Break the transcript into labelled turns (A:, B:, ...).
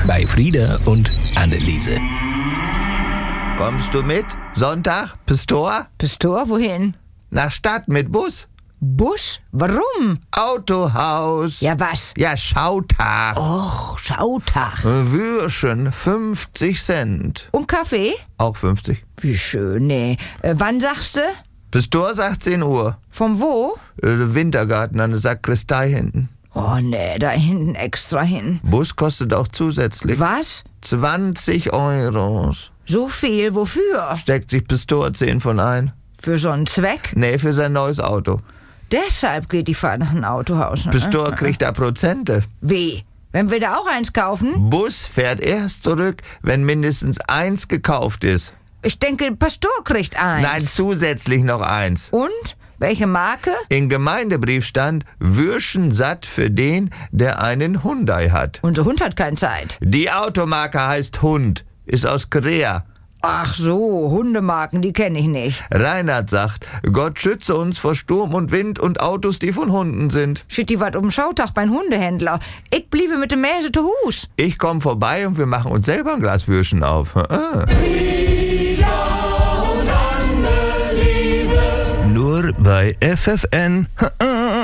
A: bei Frieda und Anneliese.
B: Kommst du mit? Sonntag? Pistor?
C: Pistor, wohin?
B: Nach Stadt mit Bus?
C: Bus? Warum?
B: Autohaus.
C: Ja, was?
B: Ja, Schautag.
C: Och, Schautag.
B: Würschen, 50 Cent.
C: Und Kaffee?
B: Auch 50.
C: Wie schön, nee. Wann sagst du?
B: Pistor sagt 10 Uhr.
C: Vom wo?
B: Wintergarten an der Sakristei hinten.
C: Oh, nee, da hinten extra hin.
B: Bus kostet auch zusätzlich.
C: Was?
B: 20 Euros.
C: So viel? Wofür?
B: Steckt sich Pistor 10 von ein.
C: Für so einen Zweck?
B: Nee, für sein neues Auto.
C: Deshalb geht die Fahrt nach einem Autohaus. Ne?
B: Pistor kriegt da Prozente.
C: Wie? Wenn wir da auch eins kaufen?
B: Bus fährt erst zurück, wenn mindestens 1 gekauft ist.
C: Ich denke, Pastor kriegt eins.
B: Nein, zusätzlich noch 1.
C: Und? Welche Marke?
B: Im Gemeindebrief stand, Würschen satt für den, der einen Hyundai hat.
C: Unser Hund hat keine Zeit.
B: Die Automarke heißt Hund, ist aus Korea.
C: Ach so, Hundemarken, die kenne ich nicht.
B: Reinhard sagt, Gott schütze uns vor Sturm und Wind und Autos, die von Hunden sind.
C: Shit, die wat um Schautag beim Hundehändler. Ich bliebe mit dem Mäse zu Hus.
B: Ich komm vorbei und wir machen uns selber ein Glas Würschen auf.
A: Nur bei FFN.